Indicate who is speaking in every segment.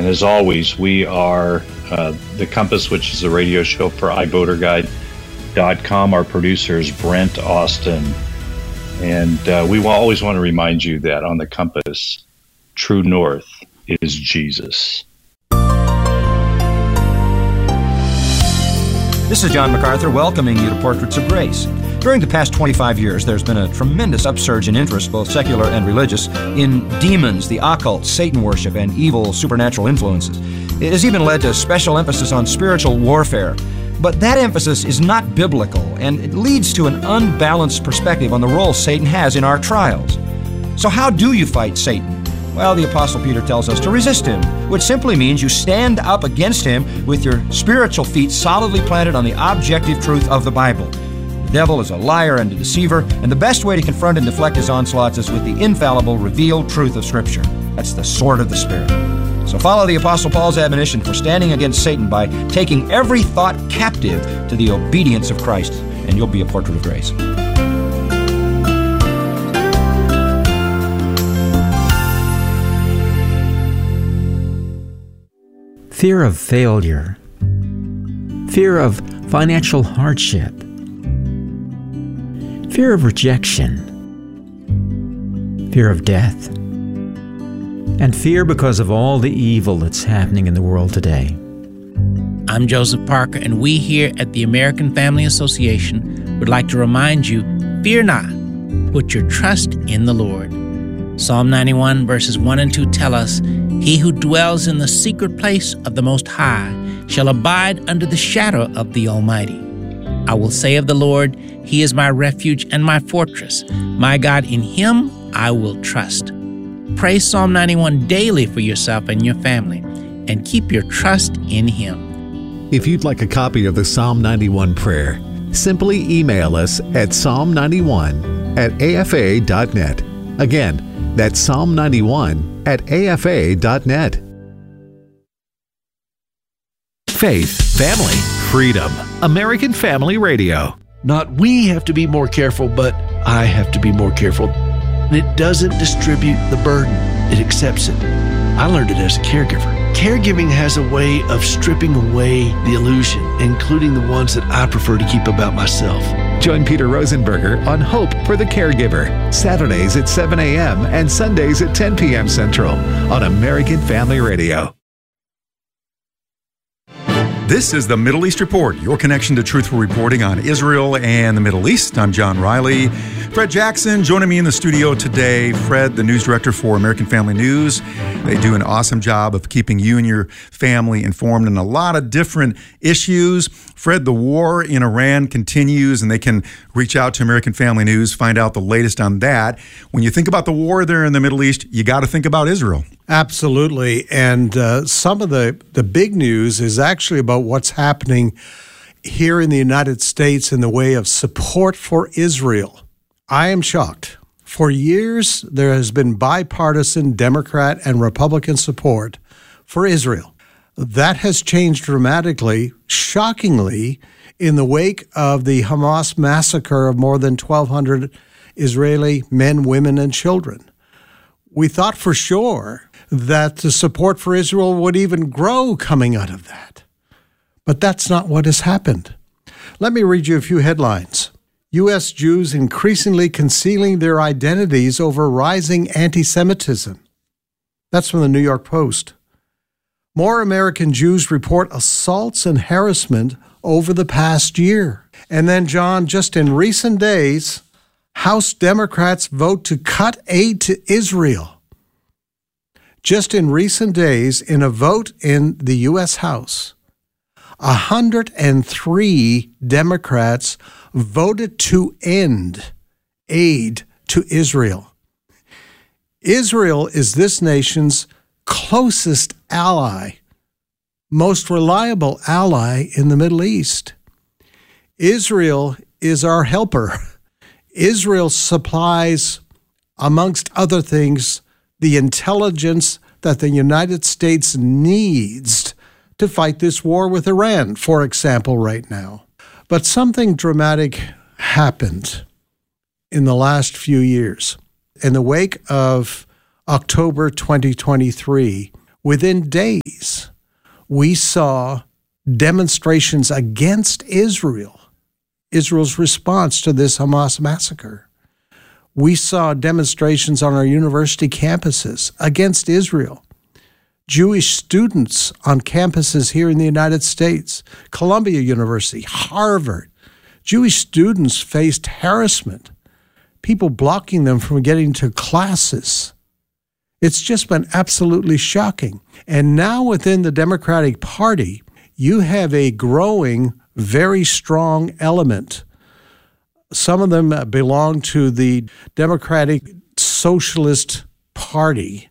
Speaker 1: And as always, we are The Compass, which is a radio show for iVoterGuide.com. Our producer is Brent Austin. And we will always want to remind you that on The Compass, true north is Jesus.
Speaker 2: This is John MacArthur welcoming you to Portraits of Grace. During the past 25 years, there's been a tremendous upsurge in interest, both secular and religious, in demons, the occult, Satan worship, and evil supernatural influences. It has even led to special emphasis on spiritual warfare. But that emphasis is not biblical, and it leads to an unbalanced perspective on the role Satan has in our trials. So how do you fight Satan? Well, the Apostle Peter tells us to resist him, which simply means you stand up against him with your spiritual feet solidly planted on the objective truth of the Bible. The devil is a liar and a deceiver, and the best way to confront and deflect his onslaughts is with the infallible, revealed truth of Scripture. That's the sword of the Spirit. So follow the Apostle Paul's admonition for standing against Satan by taking every thought captive to the obedience of Christ, and you'll be a portrait of grace.
Speaker 3: Fear of failure, fear of financial hardship, fear of rejection, fear of death, and fear because of all the evil that's happening in the world today.
Speaker 4: I'm Joseph Parker, and we here at the American Family Association would like to remind you, fear not, put your trust in the Lord. Psalm 91 verses 1 and 2 tell us, "He who dwells in the secret place of the Most High shall abide under the shadow of the Almighty. I will say of the Lord, He is my refuge and my fortress. My God, in Him I will trust." Pray Psalm 91 daily for yourself and your family, and keep your trust in Him.
Speaker 5: If you'd like a copy of the Psalm 91 prayer, simply email us at psalm91@afa.net. Again, that's psalm91@afa.net. Faith, family, freedom. American Family Radio.
Speaker 6: Not we have to be more careful, but I have to be more careful. And it doesn't distribute the burden. It accepts it. I learned it as a caregiver. Caregiving has a way of stripping away the illusion, including the ones that I prefer to keep about myself.
Speaker 5: Join Peter Rosenberger on Hope for the Caregiver, Saturdays at 7 a.m. and Sundays at 10 p.m. Central on American Family Radio.
Speaker 7: This is the Middle East Report, your connection to truthful reporting on Israel and the Middle East. I'm John Riley. Fred Jackson joining me in the studio today. Fred, the news director for American Family News. They do an awesome job of keeping you and your family informed on a lot of different issues. Fred, the war in Iran continues, and they can reach out to American Family News, find out the latest on that. When you think about the war there in the Middle East, you got to think about Israel.
Speaker 8: Absolutely. And some of the big news is actually about what's happening here in the United States in the way of support for Israel. I am shocked. For years, there has been bipartisan Democrat and Republican support for Israel. That has changed dramatically, shockingly, in the wake of the Hamas massacre of more than 1,200 Israeli men, women, and children. We thought for sure that the support for Israel would even grow coming out of that. But that's not what has happened. Let me read you a few headlines. U.S. Jews increasingly concealing their identities over rising anti-Semitism. That's from the New York Post. More American Jews report assaults and harassment over the past year. And then, John, just in recent days, House Democrats vote to cut aid to Israel. Just in recent days, in a vote in the U.S. House, 103 Democrats voted to end aid to Israel. Israel is this nation's closest ally, most reliable ally in the Middle East. Israel is our helper. Israel supplies, amongst other things, the intelligence that the United States needs to fight this war with Iran, for example, right now. But something dramatic happened in the last few years. In the wake of October 2023, within days, we saw demonstrations against Israel, Israel's response to this Hamas massacre. We saw demonstrations on our university campuses against Israel. Jewish students on campuses here in the United States, Columbia University, Harvard, Jewish students faced harassment, people blocking them from getting to classes. It's just been absolutely shocking. And now within the Democratic Party, you have a growing, very strong element. Some of them belong to the Democratic Socialist Party.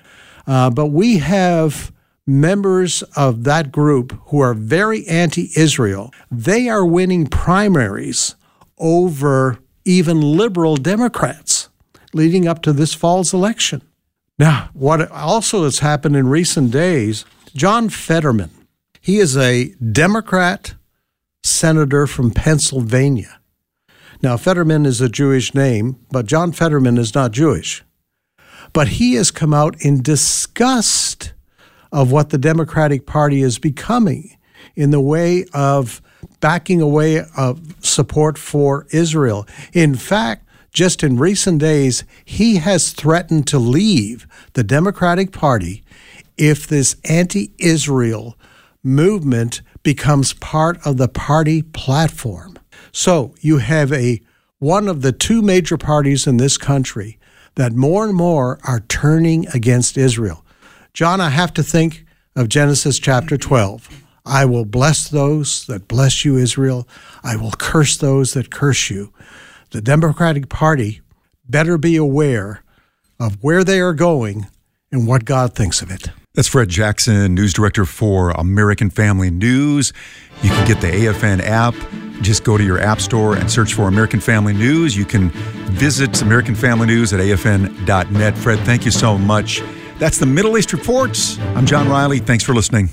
Speaker 8: But we have members of that group who are very anti-Israel. They are winning primaries over even liberal Democrats leading up to this fall's election. Now, what also has happened in recent days, John Fetterman, he is a Democrat senator from Pennsylvania. Now, Fetterman is a Jewish name, but John Fetterman is not Jewish. But he has come out in disgust of what the Democratic Party is becoming in the way of backing away of support for Israel. In fact, just in recent days, he has threatened to leave the Democratic Party if this anti-Israel movement becomes part of the party platform. So you have one of the two major parties in this country that more and more are turning against Israel. John, I have to think of Genesis chapter 12. I will bless those that bless you, Israel. I will curse those that curse you. The Democratic Party better be aware of where they are going and what God thinks of it.
Speaker 7: That's Fred Jackson, news director for American Family News. You can get the AFN app. Just go to your app store and search for American Family News. You can visit American Family News at afn.net. Fred, thank you so much. That's the Middle East Reports. I'm John Riley. Thanks for listening.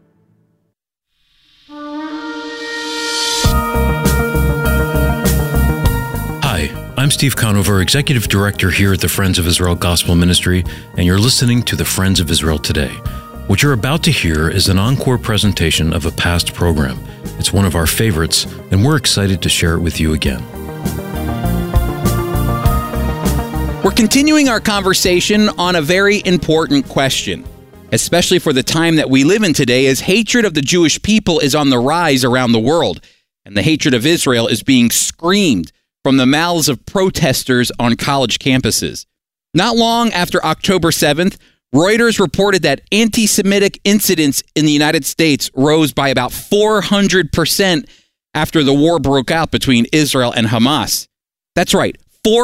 Speaker 9: Hi, I'm Steve Conover, Executive Director here at the Friends of Israel Gospel Ministry, and you're listening to the Friends of Israel Today. What you're about to hear is an encore presentation of a past program. It's one of our favorites, and we're excited to share it with you again.
Speaker 10: We're continuing our conversation on a very important question, especially for the time that we live in today, as hatred of the Jewish people is on the rise around the world, and the hatred of Israel is being screamed from the mouths of protesters on college campuses. Not long after October 7th, Reuters reported that anti-Semitic incidents in the United States rose by about 400% after the war broke out between Israel and Hamas. That's right,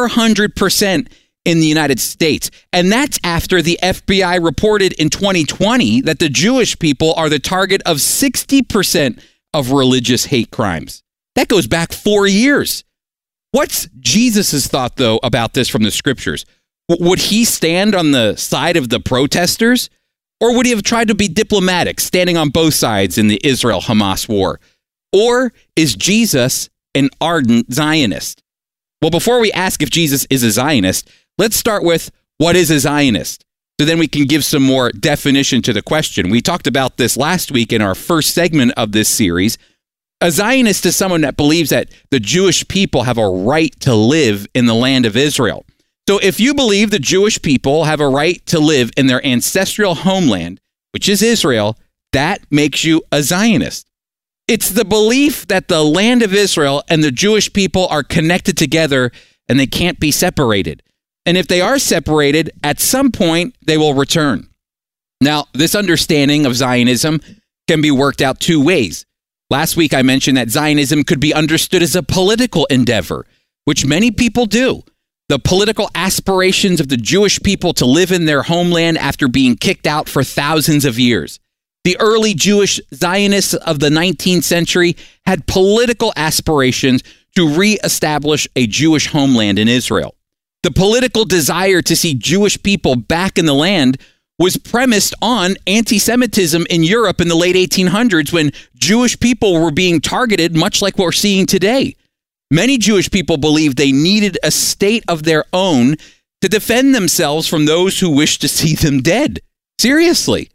Speaker 10: 400% in the United States. And that's after the FBI reported in 2020 that the Jewish people are the target of 60% of religious hate crimes. That goes back 4 years. What's Jesus' thought, though, about this from the scriptures? Would he stand on the side of the protesters? Or would he have tried to be diplomatic, standing on both sides in the Israel-Hamas war? Or is Jesus an ardent Zionist? Well, before we ask if Jesus is a Zionist, let's start with what is a Zionist? So then we can give some more definition to the question. We talked about this last week in our first segment of this series. A Zionist is someone that believes that the Jewish people have a right to live in the land of Israel. So if you believe the Jewish people have a right to live in their ancestral homeland, which is Israel, that makes you a Zionist. It's the belief that the land of Israel and the Jewish people are connected together and they can't be separated. And if they are separated, at some point, they will return. Now, this understanding of Zionism can be worked out two ways. Last week, I mentioned that Zionism could be understood as a political endeavor, which many people do. The political aspirations of the Jewish people to live in their homeland after being kicked out for thousands of years. The early Jewish Zionists of the 19th century had political aspirations to reestablish a Jewish homeland in Israel. The political desire to see Jewish people back in the land was premised on anti-Semitism in Europe in the late 1800s when Jewish people were being targeted, much like what we're seeing today. Many Jewish people believed they needed a state of their own to defend themselves from those who wished to see them dead. Seriously.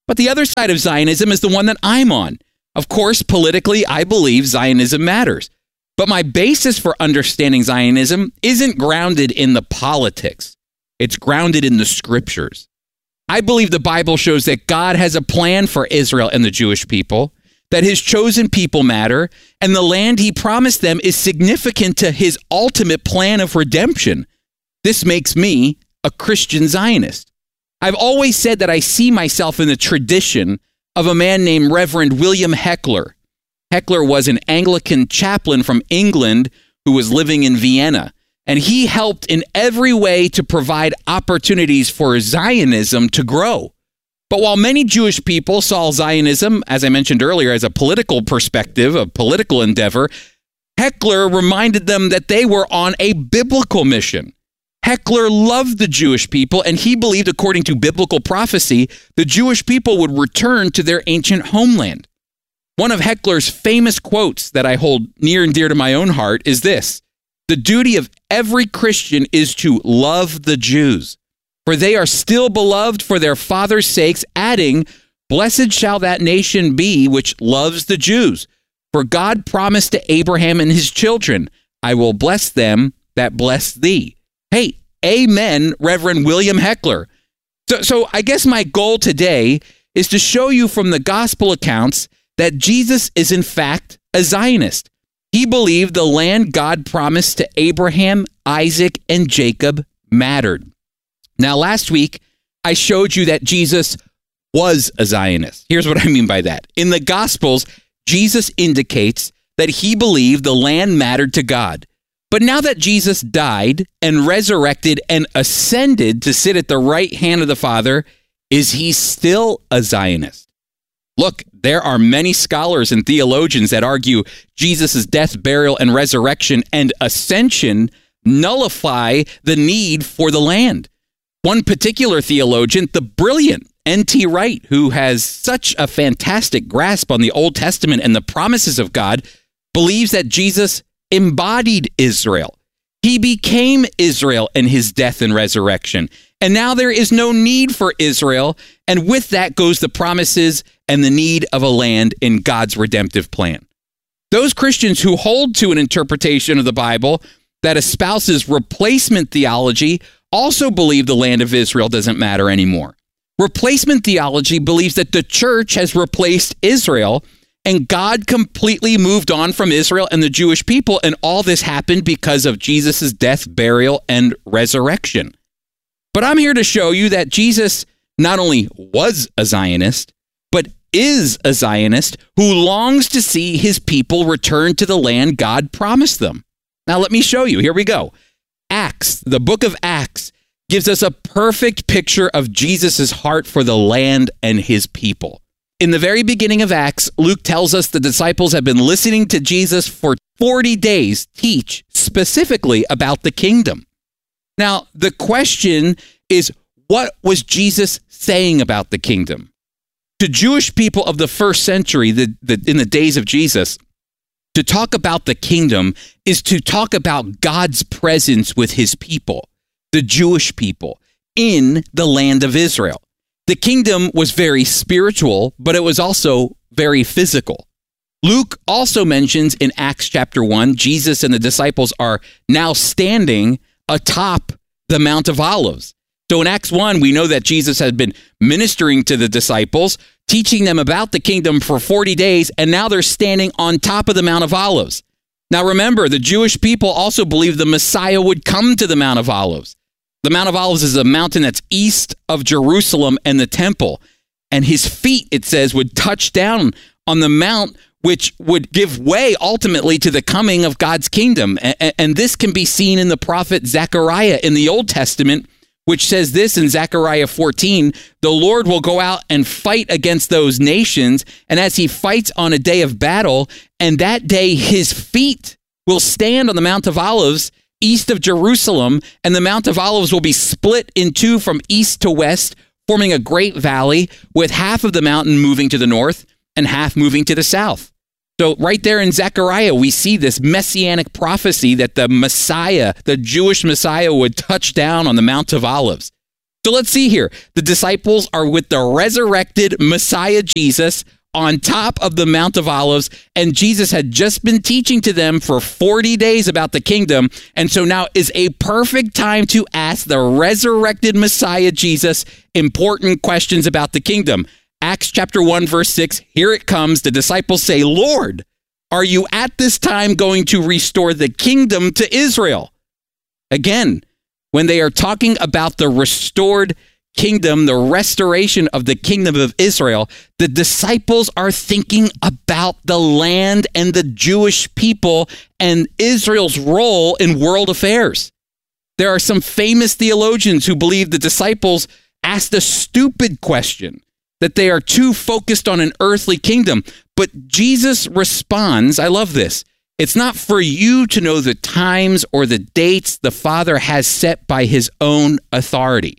Speaker 10: But the other side of Zionism is the one that I'm on. Of course, politically, I believe Zionism matters. But my basis for understanding Zionism isn't grounded in the politics. It's grounded in the scriptures. I believe the Bible shows that God has a plan for Israel and the Jewish people, that his chosen people matter, and the land he promised them is significant to his ultimate plan of redemption. This makes me a Christian Zionist. I've always said that I see myself in the tradition of a man named Reverend William Heckler. Heckler was an Anglican chaplain from England who was living in Vienna, and he helped in every way to provide opportunities for Zionism to grow. But while many Jewish people saw Zionism, as I mentioned earlier, as a political perspective, a political endeavor, Heckler reminded them that they were on a biblical mission. Heckler loved the Jewish people, and he believed, according to biblical prophecy, the Jewish people would return to their ancient homeland. One of Heckler's famous quotes that I hold near and dear to my own heart is this: "The duty of every Christian is to love the Jews, for they are still beloved for their fathers' sakes," adding, "Blessed shall that nation be which loves the Jews, for God promised to Abraham and his children, I will bless them that bless thee." Hey, amen, Reverend William Heckler. So I guess my goal today is to show you from the gospel accounts that Jesus is in fact a Zionist. He believed the land God promised to Abraham, Isaac, and Jacob mattered. Now, last week, I showed you that Jesus was a Zionist. Here's what I mean by that. In the Gospels, Jesus indicates that he believed the land mattered to God. But now that Jesus died and resurrected and ascended to sit at the right hand of the Father, is he still a Zionist? Look, there are many scholars and theologians that argue Jesus' death, burial, and resurrection and ascension nullify the need for the land. One particular theologian, the brilliant N.T. Wright, who has such a fantastic grasp on the Old Testament and the promises of God, believes that Jesus embodied Israel. He became Israel in his death and resurrection. And now there is no need for Israel. And with that goes the promises and the need of a land in God's redemptive plan. Those Christians who hold to an interpretation of the Bible that espouses replacement theology also believe the land of Israel doesn't matter anymore. Replacement theology believes that the church has replaced Israel and God completely moved on from Israel and the Jewish people, and all this happened because of Jesus' death, burial, and resurrection. But I'm here to show you that Jesus not only was a Zionist, but is a Zionist who longs to see his people return to the land God promised them. Now let me show you. Here we go. Acts, the book of Acts, gives us a perfect picture of Jesus' heart for the land and his people. In the very beginning of Acts, Luke tells us the disciples have been listening to Jesus for 40 days teach specifically about the kingdom. Now, the question is, what was Jesus saying about the kingdom? To Jewish people of the first century, in the days of Jesus, to talk about the kingdom is to talk about God's presence with his people, the Jewish people, in the land of Israel. The kingdom was very spiritual, but it was also very physical. Luke also mentions in Acts chapter 1, Jesus and the disciples are now standing atop the Mount of Olives. So in Acts 1, we know that Jesus had been ministering to the disciples, teaching them about the kingdom for 40 days, and now they're standing on top of the Mount of Olives. Now remember, the Jewish people also believed the Messiah would come to the Mount of Olives. The Mount of Olives is a mountain that's east of Jerusalem and the temple. And his feet, it says, would touch down on the mount, which would give way ultimately to the coming of God's kingdom. And this can be seen in the prophet Zechariah in the Old Testament, which says this in Zechariah 14, "The Lord will go out and fight against those nations, and as he fights on a day of battle, and that day his feet will stand on the Mount of Olives east of Jerusalem, and the Mount of Olives will be split in two from east to west, forming a great valley, with half of the mountain moving to the north and half moving to the south." So right there in Zechariah, we see this messianic prophecy that the Messiah, the Jewish Messiah, would touch down on the Mount of Olives. So let's see here. The disciples are with the resurrected Messiah Jesus on top of the Mount of Olives, and Jesus had just been teaching to them for 40 days about the kingdom, and so now is a perfect time to ask the resurrected Messiah Jesus important questions about the kingdom. Acts chapter 1, verse 6, here it comes. The disciples say, Lord, are you at this time going to restore the kingdom to Israel? Again, when they are talking about the restored kingdom, the restoration of the kingdom of Israel, the disciples are thinking about the land and the Jewish people and Israel's role in world affairs. There are some famous theologians who believe the disciples asked a stupid question, that they are too focused on an earthly kingdom. But Jesus responds, I love this, it's not for you to know the times or the dates the Father has set by his own authority.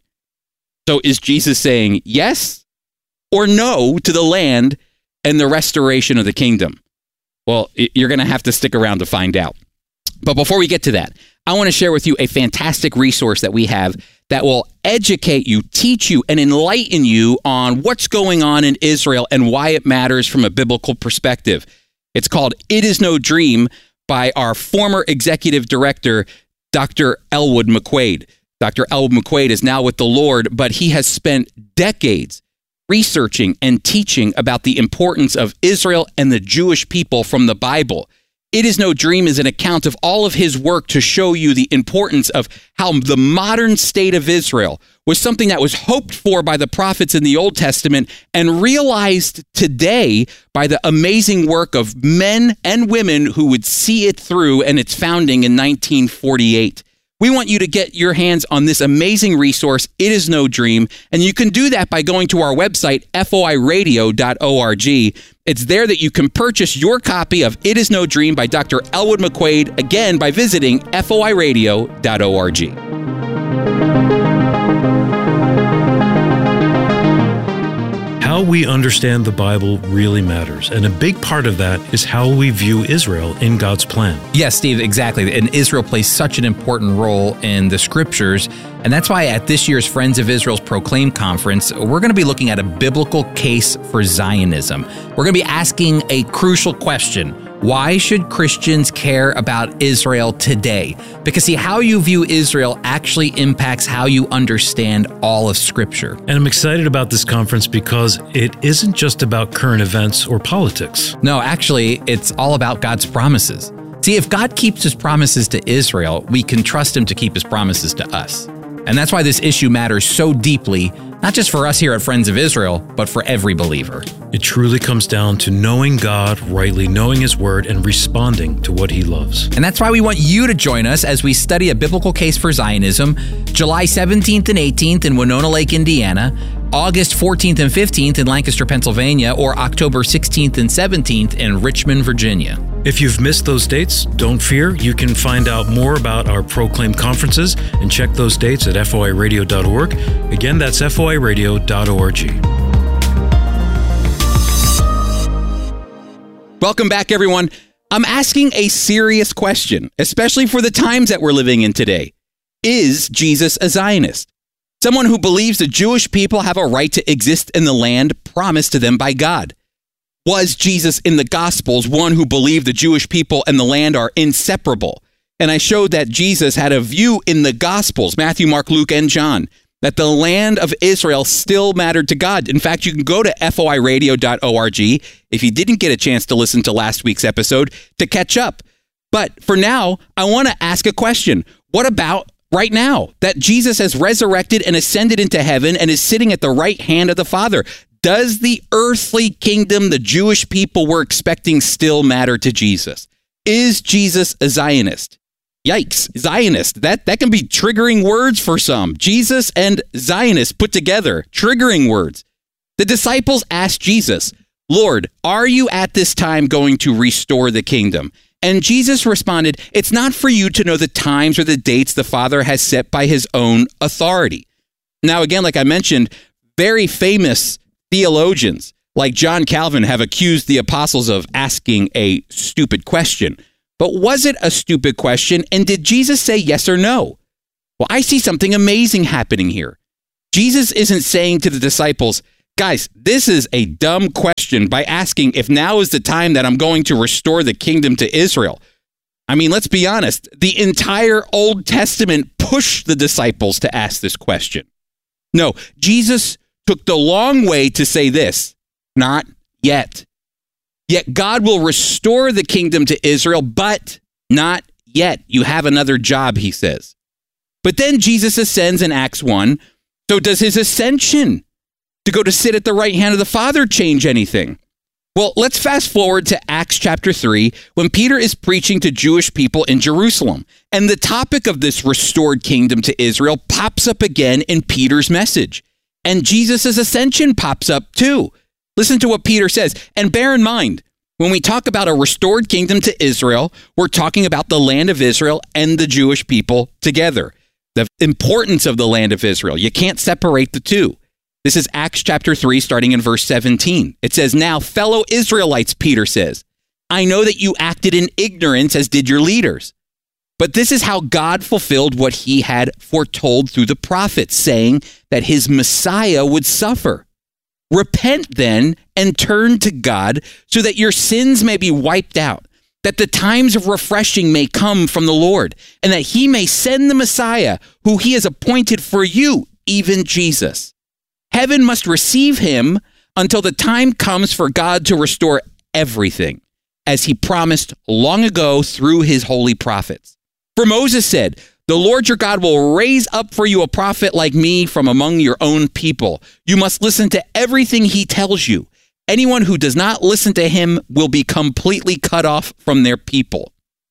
Speaker 10: So is Jesus saying yes or no to the land and the restoration of the kingdom? Well, you're going to have to stick around to find out. But before we get to that, I want to share with you a fantastic resource that we have that will educate you, teach you, and enlighten you on what's going on in Israel and why it matters from a biblical perspective. It's called It Is No Dream by our former executive director, Dr. Elwood McQuaid. Dr. Elwood McQuaid is now with the Lord, but he has spent decades researching and teaching about the importance of Israel and the Jewish people from the Bible. It Is No Dream is an account of all of his work to show you the importance of how the modern state of Israel was something that was hoped for by the prophets in the Old Testament and realized today by the amazing work of men and women who would see it through and its founding in 1948. We want you to get your hands on this amazing resource, It Is No Dream, and you can do that by going to our website, foiradio.org. It's there that you can purchase your copy of It Is No Dream by Dr. Elwood McQuaid, again, by visiting foiradio.org.
Speaker 9: How we understand the Bible really matters, and a big part of that is how we view Israel in God's plan.
Speaker 10: Yes, Steve, exactly. And Israel plays such an important role in the scriptures, and that's why at this year's Friends of Israel's Proclaim Conference, we're going to be looking at a biblical case for Zionism. We're going to be asking a crucial question. Why should Christians care about Israel today? Because see, how you view Israel actually impacts how you understand all of Scripture.
Speaker 9: And I'm excited about this conference because it isn't just about current events or politics.
Speaker 10: No, actually, it's all about God's promises. See, if God keeps his promises to Israel, we can trust him to keep his promises to us. And that's why this issue matters so deeply, not just for us here at Friends of Israel, but for every believer.
Speaker 9: It truly comes down to knowing God, rightly knowing his word, and responding to what he loves.
Speaker 10: And that's why we want you to join us as we study a biblical case for Zionism, July 17th and 18th in Winona Lake, Indiana, August 14th and 15th in Lancaster, Pennsylvania, or October 16th and 17th in Richmond, Virginia.
Speaker 9: If you've missed those dates, don't fear. You can find out more about our Proclaim conferences and check those dates at foiradio.org. Again, that's foiradio.org.
Speaker 10: Welcome back, everyone. I'm asking a serious question, especially for the times that we're living in today. Is Jesus a Zionist? Someone who believes the Jewish people have a right to exist in the land promised to them by God. Was Jesus in the Gospels one who believed the Jewish people and the land are inseparable? And I showed that Jesus had a view in the Gospels, Matthew, Mark, Luke, and John, that the land of Israel still mattered to God. In fact, you can go to foiradio.org if you didn't get a chance to listen to last week's episode to catch up. But for now, I want to ask a question. What about right now that Jesus has resurrected and ascended into heaven and is sitting at the right hand of the Father? Does the earthly kingdom the Jewish people were expecting still matter to Jesus? Is Jesus a Zionist? Yikes, Zionist. That can be triggering words for some. Jesus and Zionist put together, triggering words. The disciples asked Jesus, Lord, are you at this time going to restore the kingdom? And Jesus responded, it's not for you to know the times or the dates the Father has set by his own authority. Now, again, like I mentioned, very famous theologians like John Calvin have accused the apostles of asking a stupid question. But was it a stupid question? And did Jesus say yes or no? Well, I see something amazing happening here. Jesus isn't saying to the disciples, guys, this is a dumb question by asking if now is the time that I'm going to restore the kingdom to Israel. I mean, let's be honest. The entire Old Testament pushed the disciples to ask this question. No, Jesus took the long way to say this, not yet. Yet God will restore the kingdom to Israel, but not yet. You have another job, he says. But then Jesus ascends in Acts 1. So does his ascension to go to sit at the right hand of the Father change anything? Well, let's fast forward to Acts chapter 3, when Peter is preaching to Jewish people in Jerusalem. And the topic of this restored kingdom to Israel pops up again in Peter's message. And Jesus' ascension pops up too. Listen to what Peter says. And bear in mind, when we talk about a restored kingdom to Israel, we're talking about the land of Israel and the Jewish people together. The importance of the land of Israel. You can't separate the two. This is Acts chapter 3, starting in verse 17. It says, now, fellow Israelites, Peter says, I know that you acted in ignorance as did your leaders. But this is how God fulfilled what he had foretold through the prophets, saying that his Messiah would suffer. Repent then and turn to God so that your sins may be wiped out, that the times of refreshing may come from the Lord, and that he may send the Messiah who he has appointed for you, even Jesus. Heaven must receive him until the time comes for God to restore everything, as he promised long ago through his holy prophets. For Moses said, the Lord your God will raise up for you a prophet like me from among your own people. You must listen to everything he tells you. Anyone who does not listen to him will be completely cut off from their people.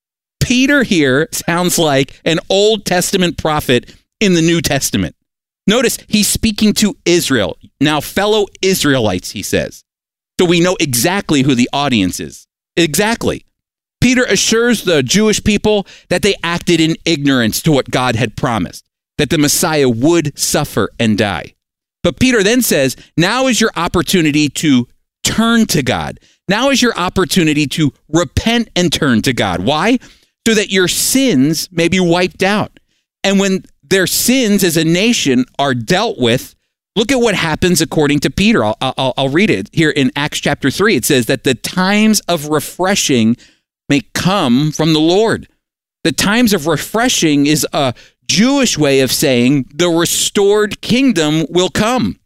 Speaker 10: Peter here sounds like an Old Testament prophet in the New Testament. Notice he's speaking to Israel. Now, fellow Israelites, he says. So we know exactly who the audience is. Exactly. Peter assures the Jewish people that they acted in ignorance to what God had promised, that the Messiah would suffer and die. But Peter then says, now is your opportunity to turn to God. Now is your opportunity to repent and turn to God. Why? So that your sins may be wiped out. And when their sins as a nation are dealt with, look at what happens according to Peter. I'll read it here in Acts chapter 3. It says that the times of refreshing may come from the Lord. The times of refreshing is a Jewish way of saying the restored kingdom will come.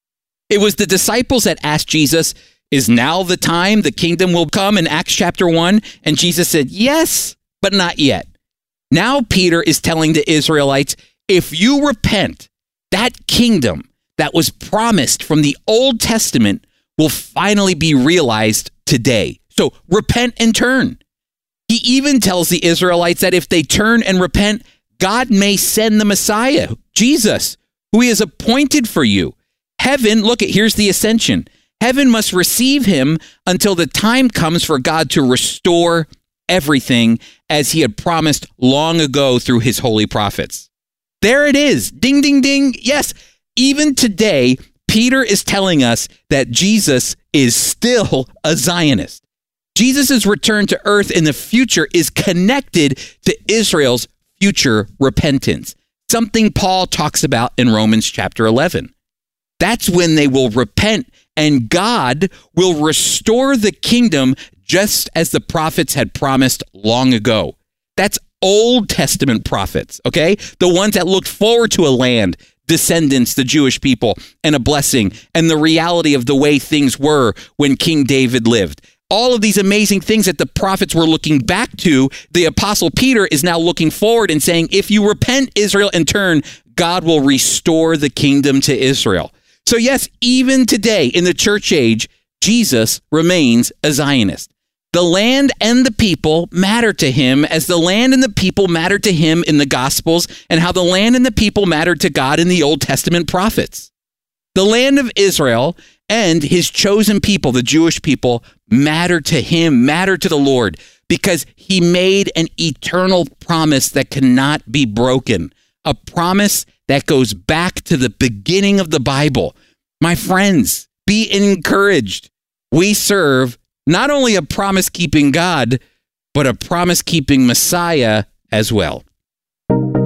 Speaker 10: It was the disciples that asked Jesus, is now the time the kingdom will come in Acts chapter 1? And Jesus said, yes, but not yet. Now Peter is telling the Israelites, if you repent, that kingdom that was promised from the Old Testament will finally be realized today. So repent and turn. He even tells the Israelites that if they turn and repent, God may send the Messiah, Jesus, who he has appointed for you. Heaven, here's the ascension. Heaven must receive him until the time comes for God to restore everything as he had promised long ago through his holy prophets. There it is. Ding, ding, ding. Yes, even today, Peter is telling us that Jesus is still a Zionist. Jesus' return to earth in the future is connected to Israel's future repentance, something Paul talks about in Romans chapter 11. That's when they will repent and God will restore the kingdom just as the prophets had promised long ago. That's Old Testament prophets, okay? The ones that looked forward to a land, descendants, the Jewish people, and a blessing, and the reality of the way things were when King David lived. All of these amazing things that the prophets were looking back to, the Apostle Peter is now looking forward and saying, if you repent, Israel, and turn, God will restore the kingdom to Israel. So yes, even today in the church age, Jesus remains a Zionist. The land and the people matter to him as the land and the people mattered to him in the Gospels and how the land and the people mattered to God in the Old Testament prophets. The land of Israel and his chosen people, the Jewish people, matter to him, matter to the Lord, because he made an eternal promise that cannot be broken, a promise that goes back to the beginning of the Bible. My friends, be encouraged. We serve not only a promise-keeping God, but a promise-keeping Messiah as well.